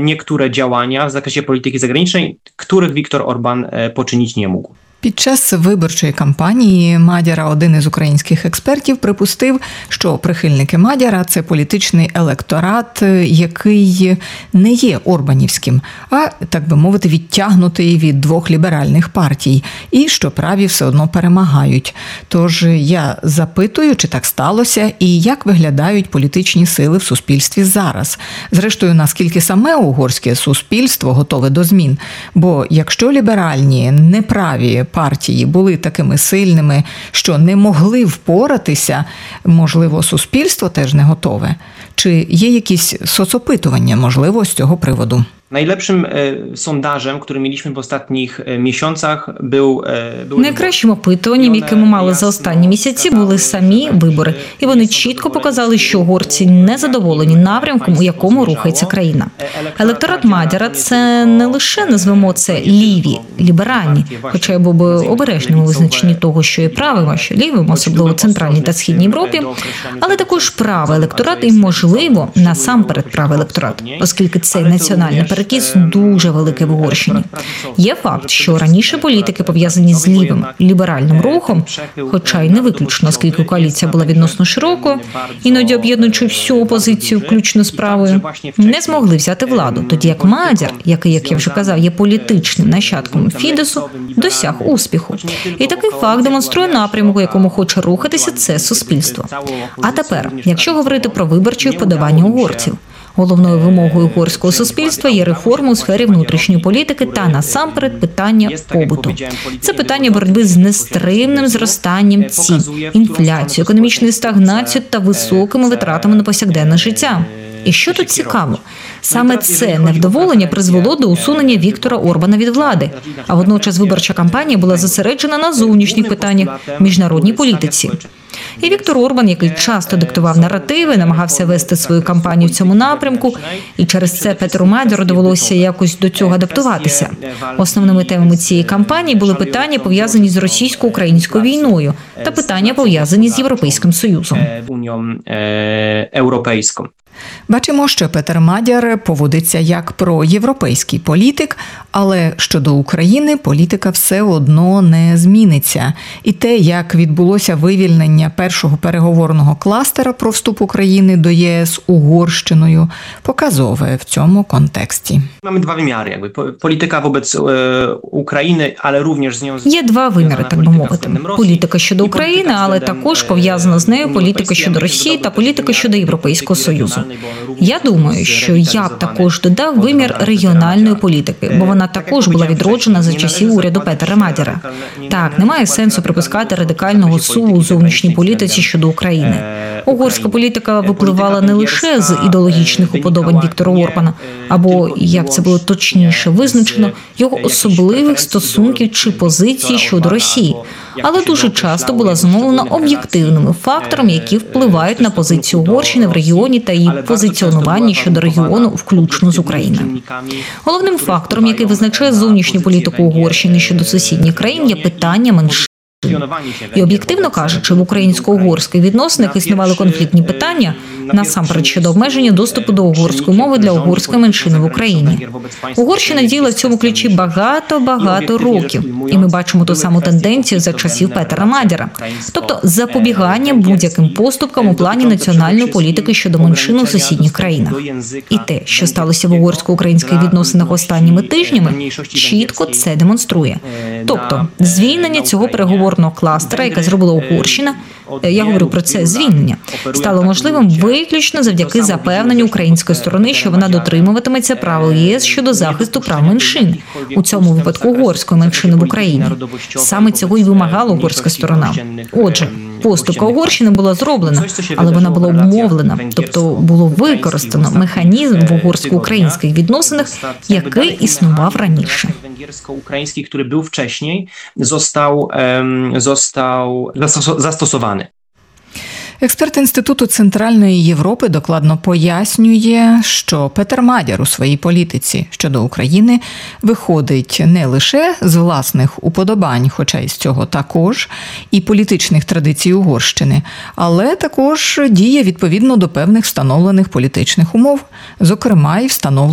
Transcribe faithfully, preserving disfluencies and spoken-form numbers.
niektóre działania w zakresie polityki zagranicznej, których Viktor Orban poczynić nie mógł. Під час виборчої кампанії Мадяра один із українських експертів припустив, що прихильники Мадяра – це політичний електорат, який не є орбанівським, а, так би мовити, відтягнутий від двох ліберальних партій, і що праві все одно перемагають. Тож я запитую, чи так сталося, і як виглядають політичні сили в суспільстві зараз. Зрештою, наскільки саме угорське суспільство готове до змін. Бо якщо ліберальні, неправі партії були такими сильними, що не могли впоратися, можливо, суспільство теж не готове? Чи є якісь соцопитування, можливо, з цього приводу? Najlepszym e, sondażem, który mieliśmy w ostatnich e, miesiącach, był, e, był Найкращим опитуванням, яке ми мали за останні місяці, були самі вибори. І вони чітко показали, що угорці не задоволені напрямком, у якому рухається країна. Електорат Мадяра – це не лише, назвемо це, ліві, ліберальні, хоча я був би обережним у визначенні того, що є правим, а що лівим, особливо в Центральній та Східній Європі, але також правий електорат і, можливо, насамперед правий електорат, оскільки цей національний перекіс дуже великий в Угорщині. Є факт, що раніше політики, пов'язані з лівим ліберальним рухом, хоча й не виключно, оскільки коаліція була відносно широкою, іноді об'єднуючи всю опозицію, включно з правою, не змогли взяти владу, тоді як Мадяр, який, як я вже казав, є політичним нащадком Фідесу, досяг успіху. І такий факт демонструє напрямок, у якому хоче рухатися це суспільство. А тепер, якщо говорити про виборчі вподобання угорців, головною вимогою угорського суспільства є реформи у сфері внутрішньої політики та, насамперед, питання побуту. Це питання боротьби з нестримним зростанням цін, інфляцією, економічною стагнацією та високими витратами на повсякденне життя. І що тут цікаво? Саме це невдоволення призвело до усунення Віктора Орбана від влади, а водночас виборча кампанія була зосереджена на зовнішніх питаннях в міжнародній політиці. І Віктор Орбан, який часто диктував наративи, намагався вести свою кампанію в цьому напрямку, і через це Петеру Мадяру довелося якось до цього адаптуватися. Основними темами цієї кампанії були питання, пов'язані з російсько-українською війною, та питання, пов'язані з Європейським Союзом. Бачимо, що Петер Мадяр поводиться як проєвропейський політик, але щодо України політика все одно не зміниться. І те, як відбулося вивільнення першого переговорного кластера про вступ України до ЄС Угорщиною, показове в цьому контексті. Mamy dwa wymiary, jakby polityka wobec e, України, але również з нього Є два виміри, так би мовити. Політика щодо України, але також пов'язана з нею політика щодо Росії та політика щодо Європейського Союзу. Я думаю, що я б також додав вимір регіональної політики, бо вона також була відроджена за часів уряду Петера Мадяра. Так, немає сенсу припускати радикального суву у зовнішній політиці щодо України. Угорська політика випливала не лише з ідеологічних уподобань Віктора Орбана, або, як це було точніше визначено, його особливих стосунків чи позицій щодо Росії, але дуже часто була зумовлена об'єктивними факторами, які впливають на позицію Угорщини в регіоні та її позиціонування щодо регіону, включно з Україною. Головним фактором, який визначає зовнішню політику Угорщини щодо сусідніх країн, є питання меншин. І об'єктивно кажучи, в українсько-угорських відносинах існували конфліктні питання, насамперед щодо обмеження доступу до угорської мови для угорської меншини в Україні. Угорщина діяла в цьому ключі багато-багато років, і ми бачимо ту саму тенденцію за часів Петера Мадяра, тобто запобігання будь-яким поступкам у плані національної політики щодо меншин у сусідніх країнах. І те, що сталося в угорсько-українських відносинах останніми тижнями, чітко це демонструє. Тобто, звільнення цього переговорного кластера, яке зробила Угорщина, я говорю про це звільнення, стало можливим виключно завдяки запевненню української сторони, що вона дотримуватиметься правил ЄС щодо захисту прав меншин, у цьому випадку угорської меншини в Україні. Саме цього і вимагала угорська сторона. Отже, поступка Угорщини була зроблена, але вона була обумовлена, тобто було використано механізм в угорсько-українських відносинах, який існував раніше. Węgiersko-ukraiński, który był wcześniej, został, um, został zastosowany. Експерт Інституту Центральної Європи докладно пояснює, що Петер Мадяр у своїй політиці щодо України виходить не лише з власних уподобань, хоча й з цього також, і політичних традицій Угорщини, але також діє відповідно до певних встановлених політичних умов, зокрема і встановлених